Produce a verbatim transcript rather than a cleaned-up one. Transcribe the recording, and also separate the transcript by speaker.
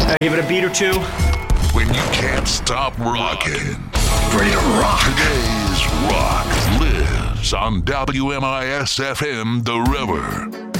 Speaker 1: Uh, give it a beat or two.
Speaker 2: When you can't stop rocking.
Speaker 3: Ready to rock.
Speaker 2: Today's rock lives on W M I S F M The River.